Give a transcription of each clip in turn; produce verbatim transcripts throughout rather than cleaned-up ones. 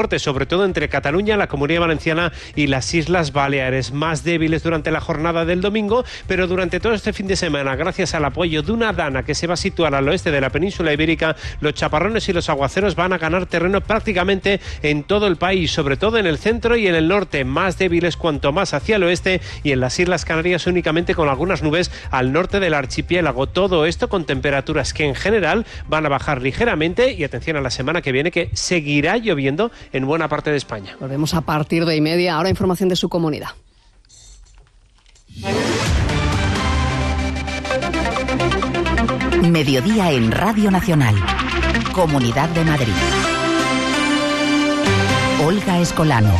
norte, sobre todo entre Cataluña, la Comunidad Valenciana y las Islas Baleares, más débiles durante la jornada del domingo, pero durante todo este fin de semana, gracias al apoyo de una dana que se va a situar al oeste de la península ibérica, los chaparrones y los aguaceros van a ganar terreno prácticamente en todo el país, sobre todo en el centro y en el norte, más débiles cuanto más hacia el oeste, y en las Islas Canarias únicamente con algunas nubes al norte del archipiélago. Todo esto con temperaturas que en general van a bajar ligeramente, y atención a la semana que viene, que seguirá lloviendo en buena parte de España. Volvemos a partir de y media. Ahora información de su comunidad. Mediodía en Radio Nacional. Comunidad de Madrid. Olga Escolano.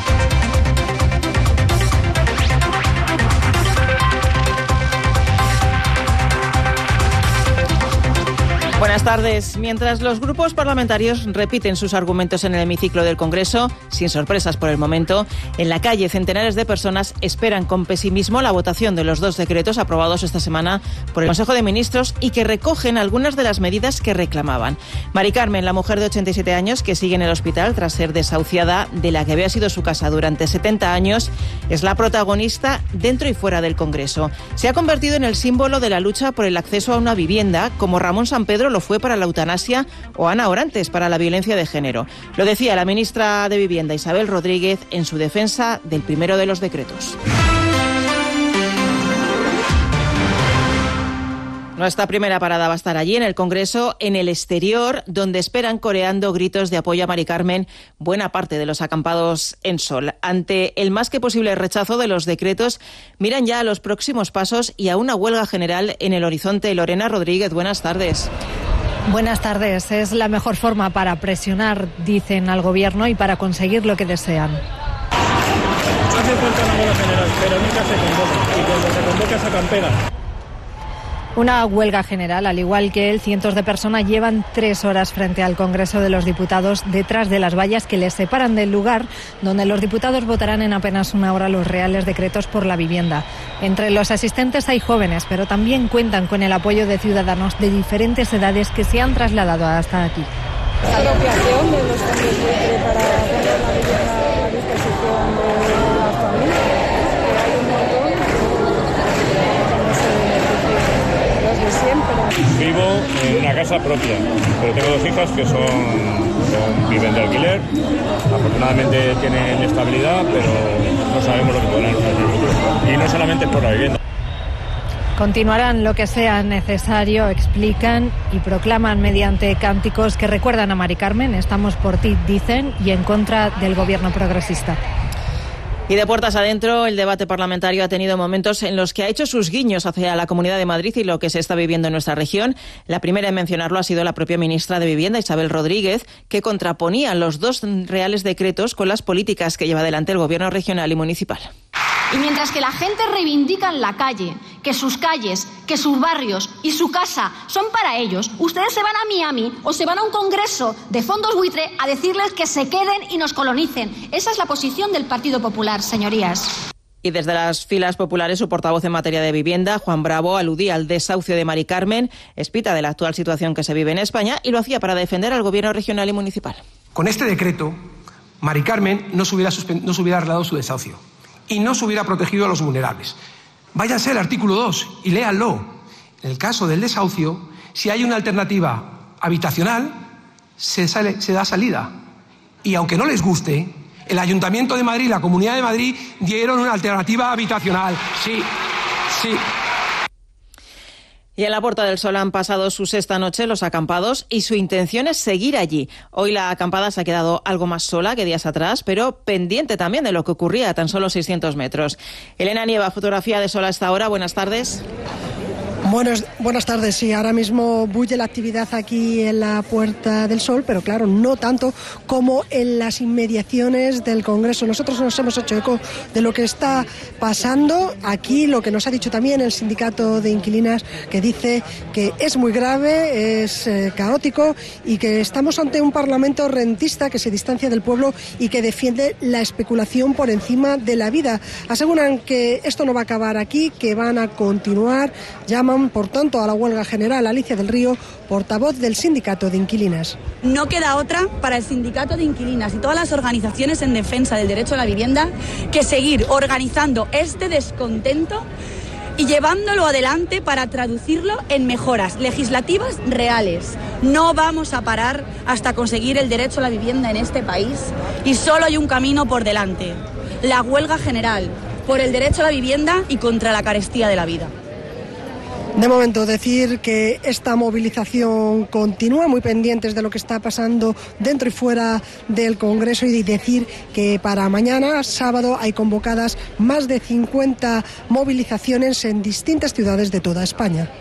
Buenas tardes. Mientras los grupos parlamentarios repiten sus argumentos en el hemiciclo del Congreso, sin sorpresas por el momento, en la calle centenares de personas esperan con pesimismo la votación de los dos decretos aprobados esta semana por el Consejo de Ministros y que recogen algunas de las medidas que reclamaban. Mari Carmen, la mujer de ochenta y siete años que sigue en el hospital tras ser desahuciada de la que había sido su casa durante setenta años, es la protagonista dentro y fuera del Congreso. Se ha convertido en el símbolo de la lucha por el acceso a una vivienda, como Ramón Sampedro lo fue para la eutanasia o Ana Orantes para la violencia de género. Lo decía la ministra de Vivienda, Isabel Rodríguez, en su defensa del primero de los decretos. Nuestra primera parada va a estar allí en el Congreso, en el exterior, donde esperan coreando gritos de apoyo a Mari Carmen buena parte de los acampados en Sol. Ante el más que posible rechazo de los decretos, miran ya a los próximos pasos y a una huelga general en el horizonte. Lorena Rodríguez, buenas tardes. Buenas tardes. Es la mejor forma para presionar, dicen, al Gobierno y para conseguir lo que desean. Hace falta una huelga general, pero nunca se convoca. Y cuando se convoca sacan pega. Una huelga general, al igual que él, cientos de personas llevan tres horas frente al Congreso de los Diputados detrás de las vallas que les separan del lugar donde los diputados votarán en apenas una hora los reales decretos por la vivienda. Entre los asistentes hay jóvenes, pero también cuentan con el apoyo de ciudadanos de diferentes edades que se han trasladado hasta aquí. Apropiación de los fondos libre para poner la vivienda a disposición de las familias. Hay un montón que no se benefician los de siempre. Vivo en una casa propia, pero tengo dos hijas que son, son viven de alquiler. Afortunadamente tienen estabilidad, pero no sabemos lo que podrán hacer en el futuro. Y no solamente por la vivienda. Continuarán lo que sea necesario, explican y proclaman mediante cánticos que recuerdan a Mari Carmen. Estamos por ti, dicen, y en contra del gobierno progresista. Y de puertas adentro, el debate parlamentario ha tenido momentos en los que ha hecho sus guiños hacia la Comunidad de Madrid y lo que se está viviendo en nuestra región. La primera en mencionarlo ha sido la propia ministra de Vivienda, Isabel Rodríguez, que contraponía los dos reales decretos con las políticas que lleva adelante el gobierno regional y municipal. Y mientras que la gente reivindica en la calle que sus calles, que sus barrios y su casa son para ellos, ustedes se van a Miami o se van a un congreso de fondos buitre a decirles que se queden y nos colonicen. Esa es la posición del Partido Popular, señorías. Y desde las filas populares, su portavoz en materia de vivienda, Juan Bravo, aludía al desahucio de Mari Carmen, expita de la actual situación que se vive en España y lo hacía para defender al gobierno regional y municipal. Con este decreto, Mari Carmen no se hubiera, suspend- no se hubiera arreglado su desahucio y no se hubiera protegido a los vulnerables. Váyanse al artículo dos y léanlo. En el caso del desahucio, si hay una alternativa habitacional, se, sale, se da salida. Y aunque no les guste, el Ayuntamiento de Madrid y la Comunidad de Madrid dieron una alternativa habitacional. Sí, sí. Y en la Puerta del Sol han pasado su sexta noche los acampados y su intención es seguir allí. Hoy la acampada se ha quedado algo más sola que días atrás, pero pendiente también de lo que ocurría a tan solo seiscientos metros. Elena Nieva, fotografía de Sol a esta hora. Buenas tardes. Buenos, buenas tardes, sí, ahora mismo bulle la actividad aquí en la Puerta del Sol, pero claro, no tanto como en las inmediaciones del Congreso. Nosotros nos hemos hecho eco de lo que está pasando aquí, lo que nos ha dicho también el sindicato de inquilinas, que dice que es muy grave, es eh, caótico y que estamos ante un Parlamento rentista que se distancia del pueblo y que defiende la especulación por encima de la vida. Aseguran que esto no va a acabar aquí, que van a continuar, llaman invitaron, por tanto, a la huelga general. Alicia del Río, portavoz del Sindicato de Inquilinas. No queda otra para el Sindicato de Inquilinas y todas las organizaciones en defensa del derecho a la vivienda que seguir organizando este descontento y llevándolo adelante para traducirlo en mejoras legislativas reales. No vamos a parar hasta conseguir el derecho a la vivienda en este país y solo hay un camino por delante: la huelga general por el derecho a la vivienda y contra la carestía de la vida. De momento, decir que esta movilización continúa, muy pendientes de lo que está pasando dentro y fuera del Congreso, y decir que para mañana, sábado, hay convocadas más de cincuenta movilizaciones en distintas ciudades de toda España.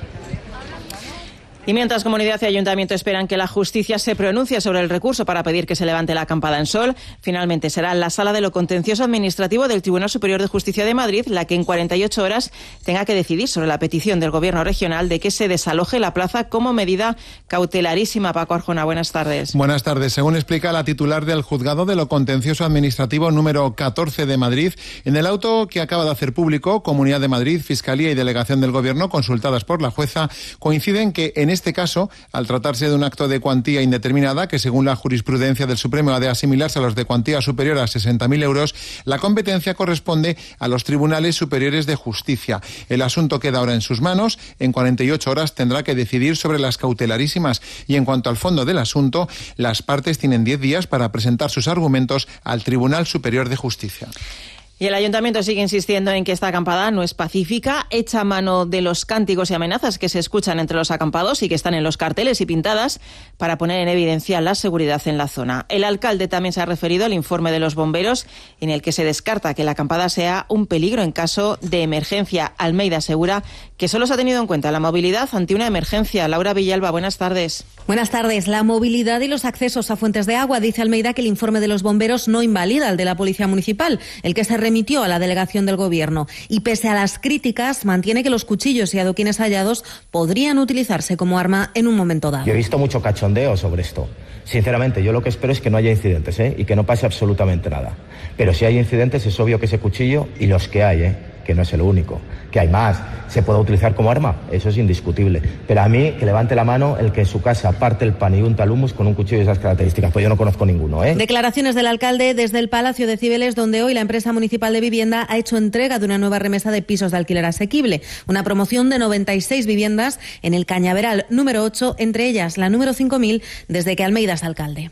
Y mientras Comunidad y Ayuntamiento esperan que la justicia se pronuncie sobre el recurso para pedir que se levante la acampada en Sol, finalmente será la Sala de lo Contencioso Administrativo del Tribunal Superior de Justicia de Madrid la que en cuarenta y ocho horas tenga que decidir sobre la petición del Gobierno regional de que se desaloje la plaza como medida cautelarísima. Paco Arjona, buenas tardes. Buenas tardes. Según explica la titular del Juzgado de lo Contencioso Administrativo número catorce de Madrid, en el auto que acaba de hacer público, Comunidad de Madrid, Fiscalía y Delegación del Gobierno, consultadas por la jueza, coinciden que en este caso, al tratarse de un acto de cuantía indeterminada, que según la jurisprudencia del Supremo ha de asimilarse a los de cuantía superior a sesenta mil euros, la competencia corresponde a los tribunales superiores de justicia. El asunto queda ahora en sus manos. En cuarenta y ocho horas tendrá que decidir sobre las cautelarísimas. Y en cuanto al fondo del asunto, las partes tienen diez días para presentar sus argumentos al Tribunal Superior de Justicia. Y el Ayuntamiento sigue insistiendo en que esta acampada no es pacífica, echa mano de los cánticos y amenazas que se escuchan entre los acampados y que están en los carteles y pintadas para poner en evidencia la seguridad en la zona. El alcalde también se ha referido al informe de los bomberos en el que se descarta que la acampada sea un peligro en caso de emergencia. Almeida asegura que solo se ha tenido en cuenta la movilidad ante una emergencia. Laura Villalba, buenas tardes. Buenas tardes. La movilidad y los accesos a fuentes de agua. Dice Almeida que el informe de los bomberos no invalida el de la Policía Municipal, el que se remitió a la delegación del Gobierno, y pese a las críticas mantiene que los cuchillos y adoquines hallados podrían utilizarse como arma en un momento dado. Yo he visto mucho cachondeo sobre esto. Sinceramente, yo lo que espero es que no haya incidentes, ¿eh? Y que no pase absolutamente nada. Pero si hay incidentes es obvio que ese cuchillo, y los que hay, ¿eh? Que no es el único, que hay más, se puede utilizar como arma, eso es indiscutible. Pero a mí, que levante la mano el que en su casa parte el pan y unta el hummus con un cuchillo de esas características, pues yo no conozco ninguno, ¿eh? Declaraciones del alcalde desde el Palacio de Cibeles, donde hoy la empresa municipal de vivienda ha hecho entrega de una nueva remesa de pisos de alquiler asequible, una promoción de noventa y seis viviendas en el Cañaveral número ocho, entre ellas la número cinco mil, desde que Almeida es alcalde.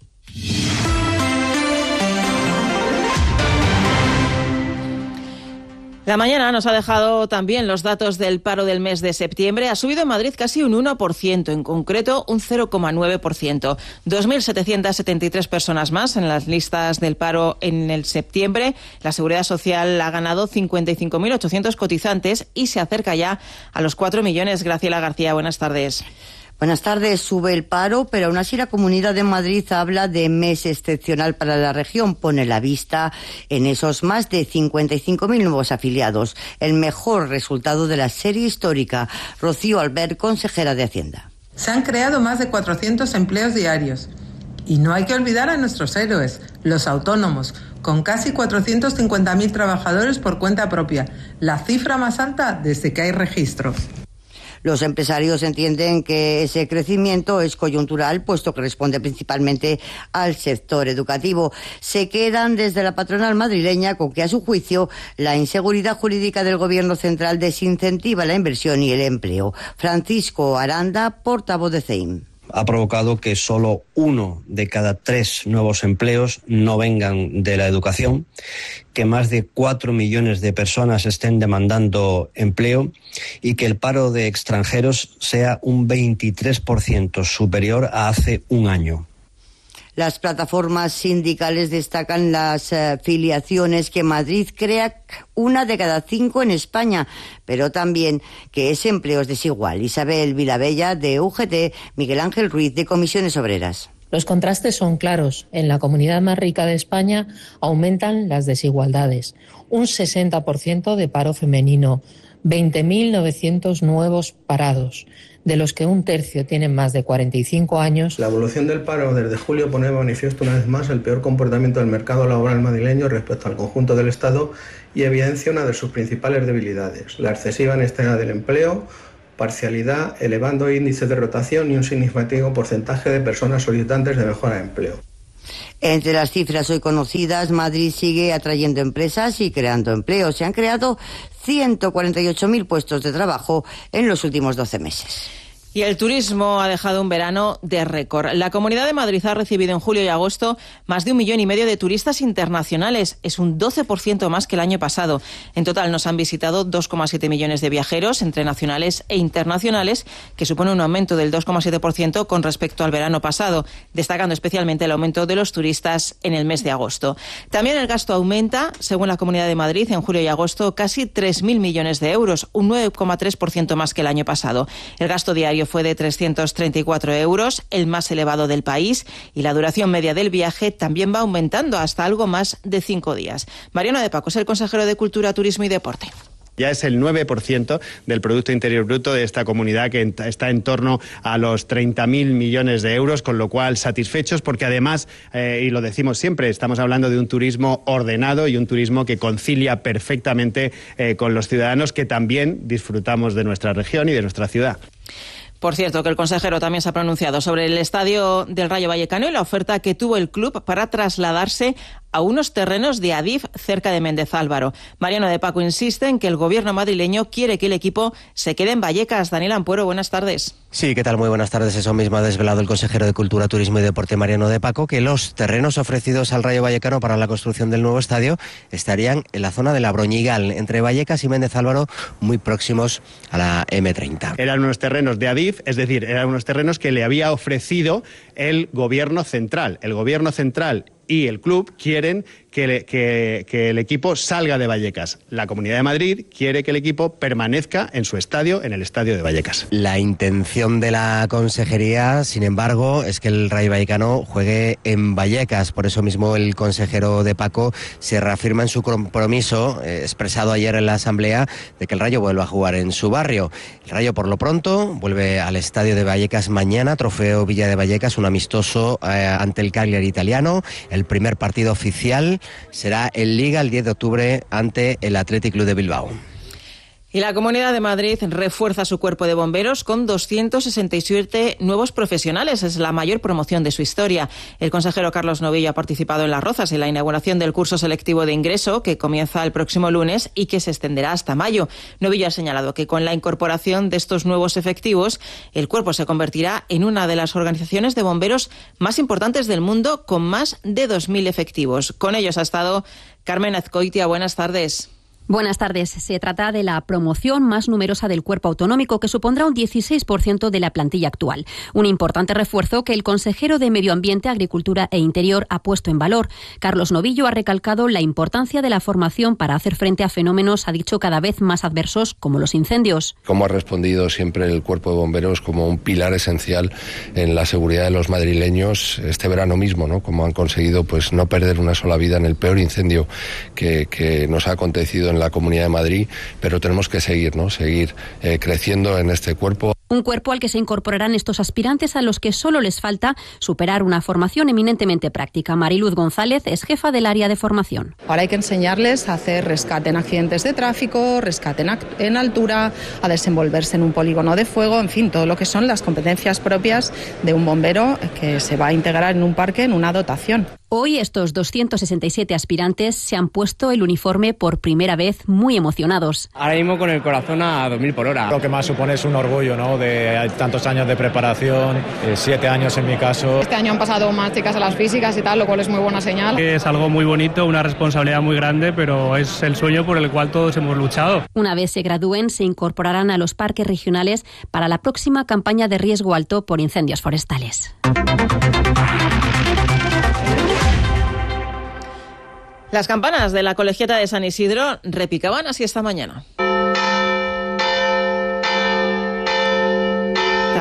La mañana nos ha dejado también los datos del paro del mes de septiembre. Ha subido en Madrid casi un uno por ciento, en concreto un cero coma nueve por ciento. dos mil setecientas setenta y tres personas más en las listas del paro en el septiembre. La Seguridad Social ha ganado cincuenta y cinco mil ochocientos cotizantes y se acerca ya a los cuatro millones. Graciela García, buenas tardes. Buenas tardes. Sube el paro, pero aún así la Comunidad de Madrid habla de mes excepcional para la región. Pone la vista en esos más de cincuenta y cinco mil nuevos afiliados. El mejor resultado de la serie histórica. Rocío Albert, consejera de Hacienda. Se han creado más de cuatrocientos empleos diarios. Y no hay que olvidar a nuestros héroes, los autónomos, con casi cuatrocientos cincuenta mil trabajadores por cuenta propia. La cifra más alta desde que hay registros. Los empresarios entienden que ese crecimiento es coyuntural, puesto que responde principalmente al sector educativo. Se quedan desde la patronal madrileña con que, a su juicio, la inseguridad jurídica del Gobierno central desincentiva la inversión y el empleo. Francisco Aranda, portavoz de C E I M. Ha provocado que solo uno de cada tres nuevos empleos no vengan de la educación, que más de cuatro millones de personas estén demandando empleo y que el paro de extranjeros sea un veintitrés por ciento superior a hace un año. Las plataformas sindicales destacan las eh, filiaciones que Madrid crea una de cada cinco en España, pero también que ese empleo es desigual. Isabel Vilabella, de U G T, Miguel Ángel Ruiz, de Comisiones Obreras. Los contrastes son claros. En la comunidad más rica de España aumentan las desigualdades. Un sesenta por ciento de paro femenino, veinte mil novecientos nuevos parados, de los que un tercio tienen más de cuarenta y cinco años. La evolución del paro desde julio pone de manifiesto una vez más el peor comportamiento del mercado laboral madrileño respecto al conjunto del Estado y evidencia una de sus principales debilidades, la excesiva inestabilidad del empleo, parcialidad, elevando índices de rotación y un significativo porcentaje de personas solicitantes de mejora de empleo. Entre las cifras hoy conocidas, Madrid sigue atrayendo empresas y creando empleo. Se han creado ciento cuarenta y ocho mil puestos de trabajo en los últimos doce meses. Y el turismo ha dejado un verano de récord. La Comunidad de Madrid ha recibido en julio y agosto más de un millón y medio de turistas internacionales. Es un doce por ciento más que el año pasado. En total nos han visitado dos coma siete millones de viajeros entre nacionales e internacionales, que supone un aumento del dos coma siete por ciento con respecto al verano pasado, destacando especialmente el aumento de los turistas en el mes de agosto. También el gasto aumenta, según la Comunidad de Madrid, en julio y agosto casi tres mil millones de euros, un nueve coma tres por ciento más que el año pasado. El gasto diario fue de trescientos treinta y cuatro euros, el más elevado del país, y la duración media del viaje también va aumentando hasta algo más de cinco días. Mariano de Paco es el consejero de Cultura, Turismo y Deporte. Ya es el nueve por ciento del Producto Interior Bruto de esta comunidad, que está en torno a los treinta mil millones de euros, con lo cual satisfechos porque además, eh, y lo decimos siempre, estamos hablando de un turismo ordenado y un turismo que concilia perfectamente eh, con los ciudadanos que también disfrutamos de nuestra región y de nuestra ciudad. Por cierto, que el consejero también se ha pronunciado sobre el estadio del Rayo Vallecano y la oferta que tuvo el club para trasladarse a unos terrenos de Adif cerca de Méndez Álvaro. Mariano de Paco insiste en que el gobierno madrileño quiere que el equipo se quede en Vallecas. Daniel Ampuero, buenas tardes. Sí, ¿qué tal? Muy buenas tardes. Eso mismo ha desvelado el consejero de Cultura, Turismo y Deporte, Mariano de Paco, que los terrenos ofrecidos al Rayo Vallecano para la construcción del nuevo estadio estarían en la zona de la Broñigal, entre Vallecas y Méndez Álvaro, muy próximos a la eme treinta. Eran unos terrenos de Adif, es decir, eran unos terrenos que le había ofrecido el gobierno central. El gobierno central y el club quieren que, le, que, que el equipo salga de Vallecas. La Comunidad de Madrid quiere que el equipo permanezca en su estadio, en el estadio de Vallecas. La intención de la consejería, sin embargo, es que el Rayo Vallecano juegue en Vallecas. Por eso mismo el consejero de Paco se reafirma en su compromiso, eh, expresado ayer en la Asamblea, de que el Rayo vuelva a jugar en su barrio. El Rayo, por lo pronto, vuelve al estadio de Vallecas mañana, Trofeo Villa de Vallecas, un amistoso eh, ante el Cagliari italiano. El primer partido oficial será en Liga el diez de octubre ante el Athletic Club de Bilbao. Y la Comunidad de Madrid refuerza su cuerpo de bomberos con doscientos sesenta y siete nuevos profesionales. Es la mayor promoción de su historia. El consejero Carlos Novillo ha participado en Las Rozas en la inauguración del curso selectivo de ingreso que comienza el próximo lunes y que se extenderá hasta mayo. Novillo ha señalado que con la incorporación de estos nuevos efectivos, el cuerpo se convertirá en una de las organizaciones de bomberos más importantes del mundo, con más de dos mil efectivos. Con ellos ha estado Carmen Azcoitia. Buenas tardes. Buenas tardes. Se trata de la promoción más numerosa del cuerpo autonómico, que supondrá un dieciséis por ciento de la plantilla actual. Un importante refuerzo que el consejero de Medio Ambiente, Agricultura e Interior ha puesto en valor. Carlos Novillo ha recalcado la importancia de la formación para hacer frente a fenómenos, ha dicho, cada vez más adversos, como los incendios. Como ha respondido siempre el cuerpo de bomberos como un pilar esencial en la seguridad de los madrileños este verano mismo, ¿no? Como han conseguido pues no perder una sola vida en el peor incendio que, que nos ha acontecido en en la Comunidad de Madrid, pero tenemos que seguir, ¿no? Seguir eh, creciendo en este cuerpo. Un cuerpo al que se incorporarán estos aspirantes a los que solo les falta superar una formación eminentemente práctica. Mariluz González es jefa del área de formación. Ahora hay que enseñarles a hacer rescate en accidentes de tráfico, rescate en, en altura, a desenvolverse en un polígono de fuego, en fin, todo lo que son las competencias propias de un bombero que se va a integrar en un parque, en una dotación. Hoy estos doscientos sesenta y siete aspirantes se han puesto el uniforme por primera vez, muy emocionados. Ahora mismo con el corazón a dos mil por hora. Lo que más supone es un orgullo, ¿no? De tantos años de preparación, eh, siete años en mi caso. Este año han pasado más chicas a las físicas y tal, lo cual es muy buena señal. Es algo muy bonito, una responsabilidad muy grande, pero es el sueño por el cual todos hemos luchado. Una vez se gradúen, se incorporarán a los parques regionales para la próxima campaña de riesgo alto por incendios forestales. Las campanas de la Colegiata de San Isidro repicaban así esta mañana.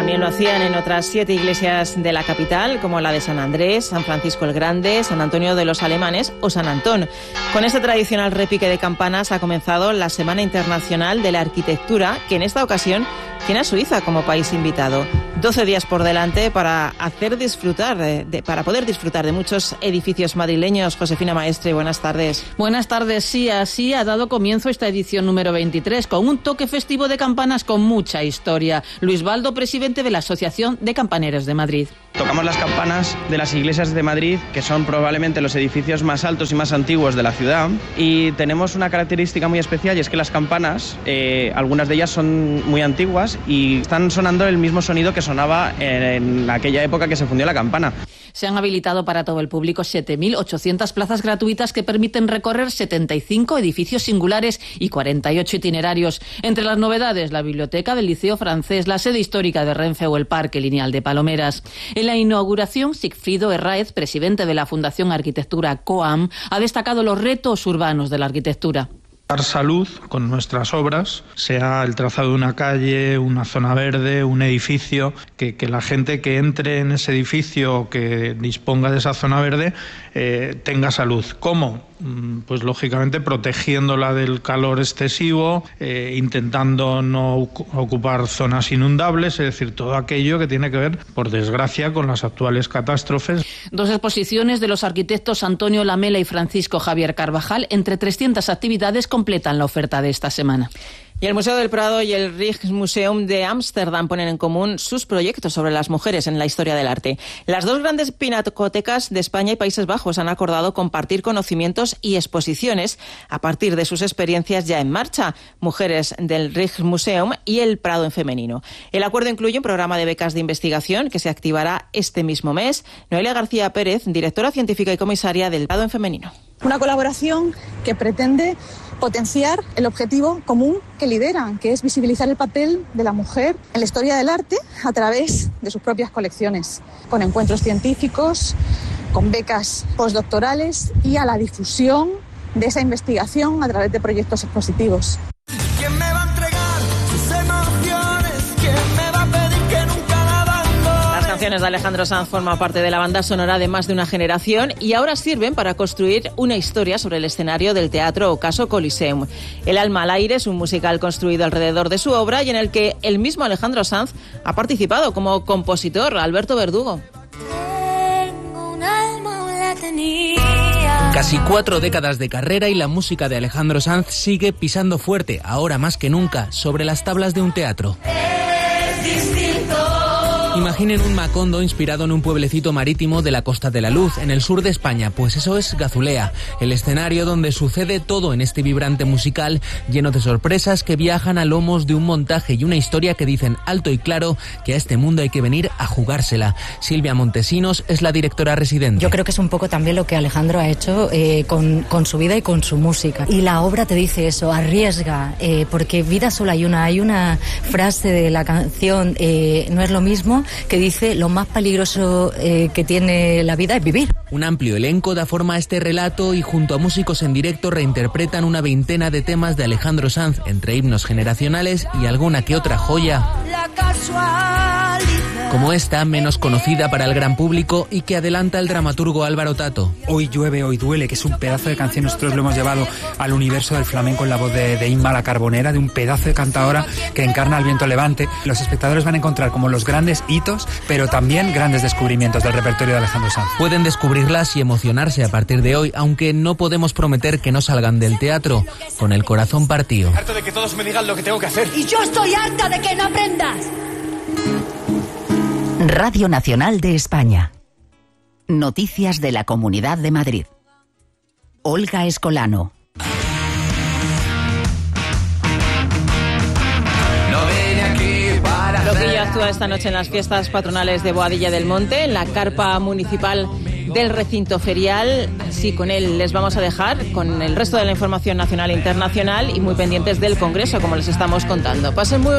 También lo hacían en otras siete iglesias de la capital, como la de San Andrés, San Francisco el Grande, San Antonio de los Alemanes o San Antón. Con este tradicional repique de campanas ha comenzado la Semana Internacional de la Arquitectura, que en esta ocasión tiene a Suiza como país invitado. doce días por delante para hacer disfrutar, de, de, para poder disfrutar de muchos edificios madrileños. Josefina Maestre, buenas tardes. Buenas tardes. Sí, así ha dado comienzo esta edición número veintitrés, con un toque festivo de campanas con mucha historia. Luis Baldo, presidente de la Asociación de Campaneros de Madrid. Tocamos las campanas de las iglesias de Madrid, que son probablemente los edificios más altos y más antiguos de la ciudad, y tenemos una característica muy especial, y es que las campanas, eh, algunas de ellas son muy antiguas y están sonando el mismo sonido que sonaba en, en aquella época que se fundió la campana. Se han habilitado para todo el público siete mil ochocientas plazas gratuitas que permiten recorrer setenta y cinco edificios singulares y cuarenta y ocho itinerarios. Entre las novedades, la biblioteca del Liceo Francés, la sede histórica de Renfe o el Parque Lineal de Palomeras. En la inauguración, Sigfrido Herráez, presidente de la Fundación Arquitectura COAM, ha destacado los retos urbanos de la arquitectura. Dar salud con nuestras obras, sea el trazado de una calle, una zona verde, un edificio, que, que la gente que entre en ese edificio o que disponga de esa zona verde eh, tenga salud. ¿Cómo? Pues lógicamente protegiéndola del calor excesivo, eh, intentando no ocupar zonas inundables, es decir, todo aquello que tiene que ver, por desgracia, con las actuales catástrofes. Dos exposiciones de los arquitectos Antonio Lamela y Francisco Javier Carvajal, entre trescientas actividades, completan la oferta de esta semana. Y el Museo del Prado y el Rijksmuseum de Ámsterdam ponen en común sus proyectos sobre las mujeres en la historia del arte. Las dos grandes pinacotecas de España y Países Bajos han acordado compartir conocimientos y exposiciones a partir de sus experiencias ya en marcha, Mujeres del Rijksmuseum y el Prado en femenino. El acuerdo incluye un programa de becas de investigación que se activará este mismo mes. Noelia García Pérez, directora científica y comisaria del Prado en femenino. Una colaboración que pretende potenciar el objetivo común que lideran, que es visibilizar el papel de la mujer en la historia del arte a través de sus propias colecciones, con encuentros científicos, con becas postdoctorales y a la difusión de esa investigación a través de proyectos expositivos. ¿Quién me va a entregar sus emociones? ¿Quién me va a pedir que nunca la abandone? Las canciones de Alejandro Sanz forman parte de la banda sonora de más de una generación y ahora sirven para construir una historia sobre el escenario del Teatro Ocaso Coliseum. El alma al aire es un musical construido alrededor de su obra y en el que el mismo Alejandro Sanz ha participado como compositor. Alberto Verdugo. Tengo un alma, la tenía. Casi cuatro décadas de carrera y la música de Alejandro Sanz sigue pisando fuerte, ahora más que nunca, sobre las tablas de un teatro. Es distinto. Imaginen un Macondo inspirado en un pueblecito marítimo de la Costa de la Luz, en el sur de España, pues eso es Gazulea, el escenario donde sucede todo en este vibrante musical, lleno de sorpresas que viajan a lomos de un montaje y una historia que dicen alto y claro que a este mundo hay que venir a jugársela. Silvia Montesinos es la directora residente. Yo creo que es un poco también lo que Alejandro ha hecho eh, con, con su vida y con su música. Y la obra te dice eso, arriesga, eh, porque vida solo hay una. Hay una frase de la canción, eh, no es lo mismo, que dice lo más peligroso eh, que tiene la vida es vivir. Un amplio elenco da forma a este relato y junto a músicos en directo reinterpretan una veintena de temas de Alejandro Sanz, entre himnos generacionales y alguna que otra joya. La casualidad. Como esta, menos conocida para el gran público y que adelanta el dramaturgo Álvaro Tato. Hoy llueve, hoy duele, que es un pedazo de canción. Nosotros lo hemos llevado al universo del flamenco en la voz de, de Inma la Carbonera, de un pedazo de cantadora que encarna el viento levante. Los espectadores van a encontrar como los grandes hitos, pero también grandes descubrimientos del repertorio de Alejandro Sanz. Pueden descubrirlas y emocionarse a partir de hoy, aunque no podemos prometer que no salgan del teatro con el corazón partido. Harto de que todos me digan lo que tengo que hacer. Y yo estoy harta de que no aprendas. Radio Nacional de España. Noticias de la Comunidad de Madrid. Olga Escolano. Loquillo actúa esta noche en las fiestas patronales de Boadilla del Monte, en la carpa municipal del recinto ferial. Así con él les vamos a dejar con el resto de la información nacional e internacional y muy pendientes del Congreso, como les estamos contando. Pasen muy